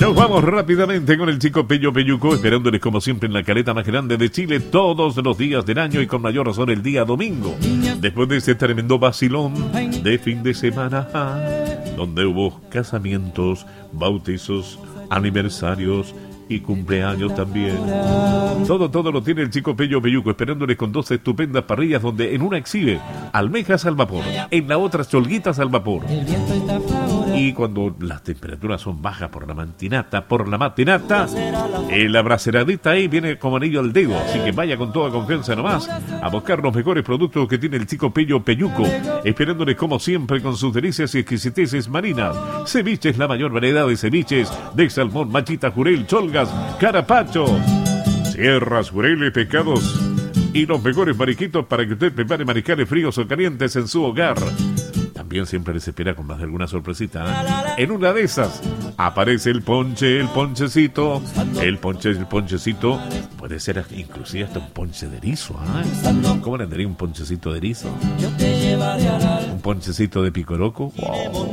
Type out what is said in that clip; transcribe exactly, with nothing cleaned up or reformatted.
Nos vamos rápidamente con el chico Pello Pelluco, esperándoles como siempre en la caleta más grande de Chile todos los días del año y con mayor razón el día domingo. Después de ese tremendo vacilón de fin de semana, donde hubo casamientos, bautizos, aniversarios y cumpleaños también. Todo, todo lo tiene el chico Pello Pelluco, esperándoles con dos estupendas parrillas donde en una exhibe almejas al vapor, en la otra cholguitas al vapor. Y cuando las temperaturas son bajas por la matinata, por la matinata, eh, la braceradita ahí viene como anillo al dedo. Así que vaya con toda confianza nomás a buscar los mejores productos que tiene el chico Pello Pelluco, esperándoles como siempre con sus delicias y exquisiteces marinas. Ceviches, la mayor variedad de ceviches de salmón, machita, jurel, cholgas, carapachos, sierras, jureles, pescados y los mejores mariquitos para que usted prepare mariscales fríos o calientes en su hogar. También siempre les espera con más de alguna sorpresita, ¿eh? En una de esas aparece el ponche, el ponchecito, el ponche, el ponchecito. Puede ser inclusive hasta un ponche de erizo, ¿eh? ¿Cómo le daría un ponchecito de erizo? Un ponchecito de picoroco. Wow.